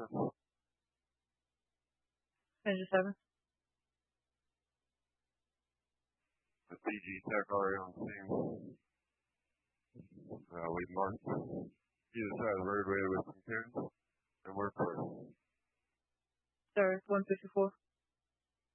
Engine 7. The CG Tech already on the scene. We marked either side of the roadway with some cones, and we're clear. Sir, 154.